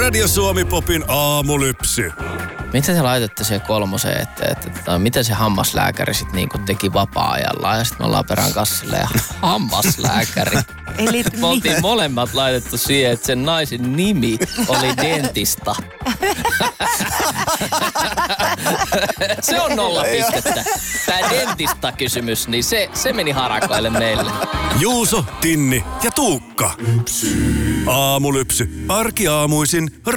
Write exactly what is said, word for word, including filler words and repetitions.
Radio Suomi Popin aamulypsy. Miten te laitatte se kolmoseen, että, että, että miten se hammaslääkäri sitten niinku teki vapaa-ajalla ja sitten me ollaan perään kassille ja hammaslääkäri. Eli Me oltiin molemmat laitettu siihen, että sen naisen nimi oli dentista. Se on nolla pistettä. Tää dentista-kysymys, niin se, se meni harakoille meille. Juuso, Tinni ja Tuukka. Aamulypsy. Arkiaamuisin